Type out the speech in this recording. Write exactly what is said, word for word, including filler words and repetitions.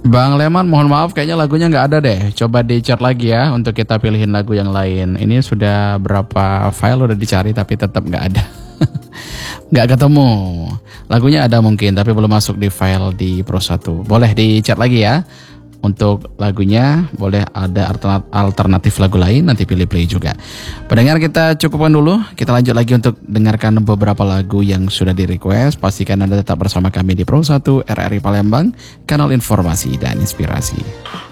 Bang Leman, mohon maaf kayaknya lagunya nggak ada deh. Coba di-chat lagi ya untuk kita pilihin lagu yang lain. Ini sudah berapa file udah dicari tapi tetap nggak ada. Nggak ketemu. Lagunya ada mungkin tapi belum masuk di file di Pro satu. Boleh di-chat lagi ya. Untuk lagunya boleh ada alternatif lagu lain, nanti pilih play juga. Pendengar, kita cukupkan dulu. Kita lanjut lagi untuk dengarkan beberapa lagu yang sudah di request. Pastikan Anda tetap bersama kami di Pro satu R R I Palembang, kanal informasi dan inspirasi.